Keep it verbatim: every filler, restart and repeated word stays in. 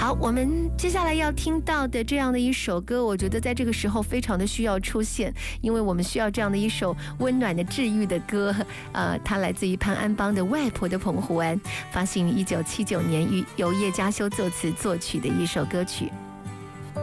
好，我们接下来要听到的这样的一首歌，我觉得在这个时候非常的需要出现，因为我们需要这样的一首温暖的治愈的歌。呃，它来自于潘安邦的《外婆的澎湖湾》，发行于一九七九年，由叶嘉修作词作曲的一首歌曲。